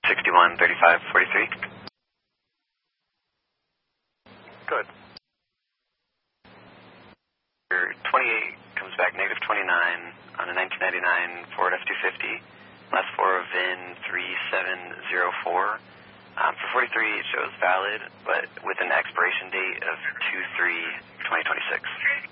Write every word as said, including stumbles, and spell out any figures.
sixty-one, thirty-five, forty-three. Good. twenty-eight comes back negative twenty-nine on a nineteen ninety-nine Ford F two fifty. Last four V I N three seven zero four. Um, for forty-three, it shows valid, but with an expiration date of two three twenty twenty-six.